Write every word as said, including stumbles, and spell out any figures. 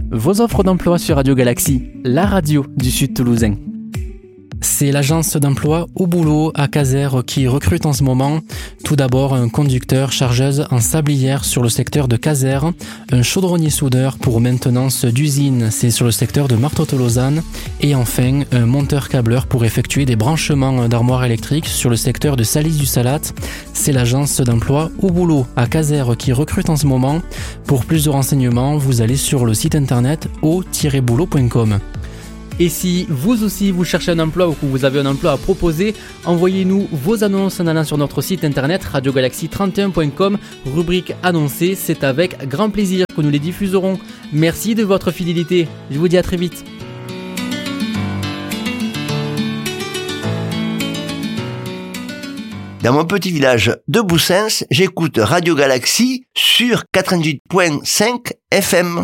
Vos offres d'emploi sur Radio Galaxie, la radio du Sud Toulousain. C'est l'agence d'emploi Au Boulot à Casères qui recrute en ce moment. Tout d'abord, un conducteur chargeuse en sablière sur le secteur de Casères, un chaudronnier soudeur pour maintenance d'usine, c'est sur le secteur de Marteau-Tolosane, et enfin, un monteur câbleur pour effectuer des branchements d'armoires électriques sur le secteur de Salis-du-Salat. C'est l'agence d'emploi Au Boulot à Casères qui recrute en ce moment. Pour plus de renseignements, vous allez sur le site internet au tiret boulot point com. Et si vous aussi vous cherchez un emploi ou que vous avez un emploi à proposer, envoyez-nous vos annonces en allant sur notre site internet radio galaxie trente et un point com, rubrique annoncée. C'est avec grand plaisir que nous les diffuserons. Merci de votre fidélité. Je vous dis à très vite. Dans mon petit village de Boussens, j'écoute Radio Galaxie sur quatre-vingt-huit point cinq F M.